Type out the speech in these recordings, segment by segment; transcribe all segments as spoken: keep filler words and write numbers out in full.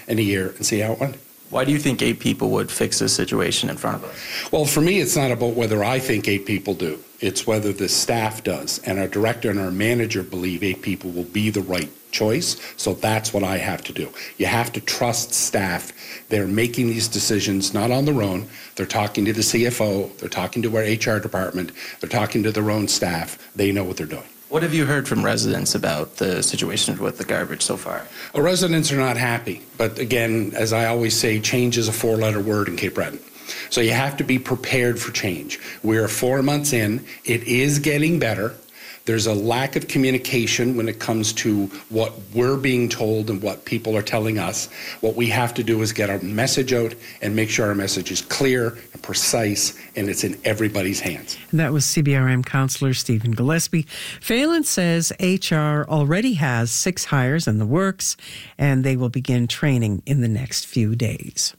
in a year and see how it went. Why do you think eight people would fix this situation in front of us? Well, for me, it's not about whether I think eight people do. It's whether the staff does. And our director and our manager believe eight people will be the right choice. So that's what I have to do. You have to trust staff. They're making these decisions not on their own. They're talking to the C F O. They're talking to our H R department. They're talking to their own staff. They know what they're doing. What have you heard from residents about the situation with the garbage so far? Well, residents are not happy. But again, as I always say, change is a four-letter word in Cape Breton. So you have to be prepared for change. We're four months in. It is getting better. There's a lack of communication when it comes to what we're being told and what people are telling us. What we have to do is get our message out and make sure our message is clear and precise and it's in everybody's hands. And that was C B R M Councillor Stephen Gillespie. Phelan says H R already has six hires in the works and they will begin training in the next few days.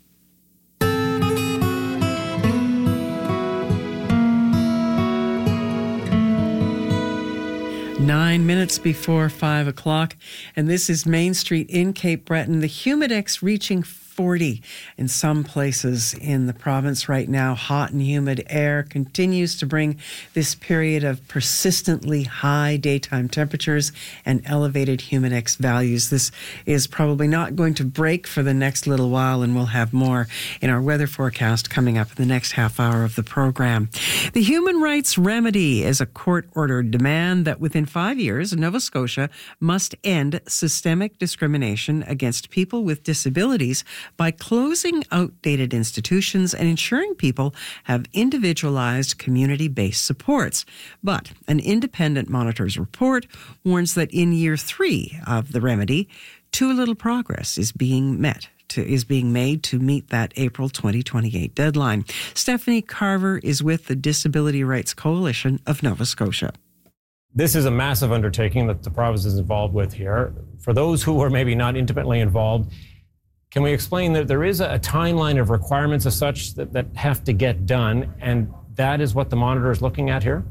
Nine minutes before five o'clock, and this is Main Street in Cape Breton. The Humidex reaching forty in some places in the province right now. Hot and humid air continues to bring this period of persistently high daytime temperatures and elevated Humidex values. This is probably not going to break for the next little while, and we'll have more in our weather forecast coming up in the next half hour of the program. The Human Rights Remedy is a court-ordered demand that within five years, Nova Scotia must end systemic discrimination against people with disabilities by closing outdated institutions and ensuring people have individualized community-based supports. But an independent monitor's report warns that in year three of the remedy, too little progress is being met. To, is being made to meet that April twenty twenty-eight deadline. Stephanie Carver is with the Disability Rights Coalition of Nova Scotia. This is a massive undertaking that the province is involved with here. For those who are maybe not intimately involved, can we explain that there is a timeline of requirements as such that, that have to get done, and that is what the monitor is looking at here?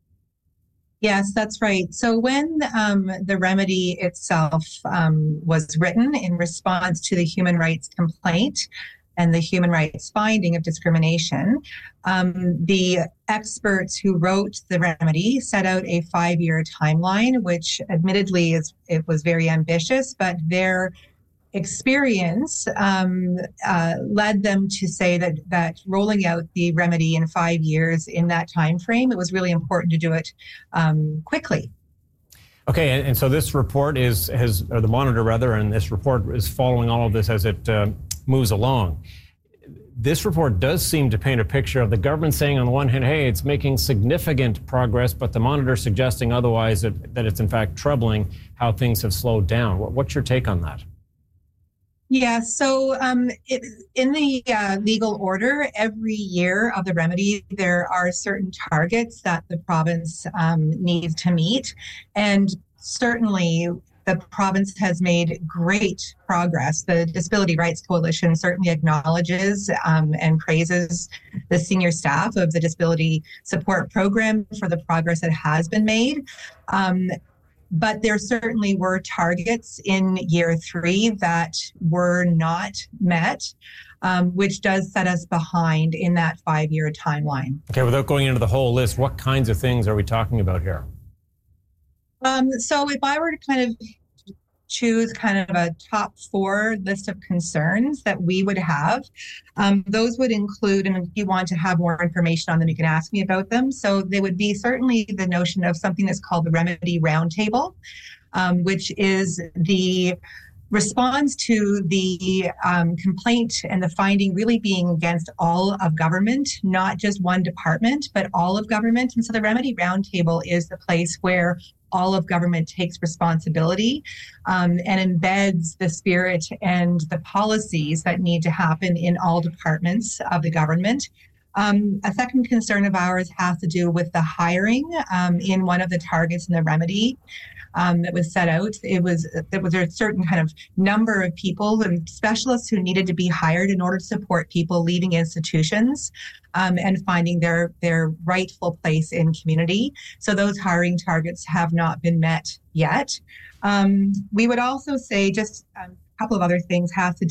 Yes, that's right. So when um, the remedy itself um, was written in response to the human rights complaint and the human rights finding of discrimination, um, the experts who wrote the remedy set out a five-year timeline, which admittedly is it was very ambitious, but their experience um, uh, led them to say that that rolling out the remedy in five years in that time frame, it was really important to do it um, quickly. Okay, and, and so this report is has, or the monitor rather, and this report is following all of this as it uh, moves along. This report does seem to paint a picture of the government saying on the one hand, hey, it's making significant progress, but the monitor suggesting otherwise, that, that it's in fact troubling how things have slowed down. What, what's your take on that? Yeah, so um, it, in the uh, legal order, every year of the remedy, there are certain targets that the province um, needs to meet. And certainly the province has made great progress. The Disability Rights Coalition certainly acknowledges um, and praises the senior staff of the Disability Support Program for the progress that has been made. Um, But there certainly were targets in year three that were not met, um, which does set us behind in that five-year timeline. Okay, without going into the whole list, what kinds of things are we talking about here? Um, so if I were to kind of choose kind of a top four list of concerns that we would have, um, those would include, and if you want to have more information on them, you can ask me about them. So they would be certainly the notion of something that's called the Remedy Roundtable, um, which is the response to the um, complaint and the finding really being against all of government, not just one department, but all of government. And so the Remedy Roundtable is the place where all of government takes responsibility um, and embeds the spirit and the policies that need to happen in all departments of the government. Um, a second concern of ours has to do with the hiring um, in one of the targets in the remedy um, that was set out. It was there was a certain kind of number of people and specialists who needed to be hired in order to support people leaving institutions um, and finding their their rightful place in community. So those hiring targets have not been met yet. Um, we would also say just um, a couple of other things have to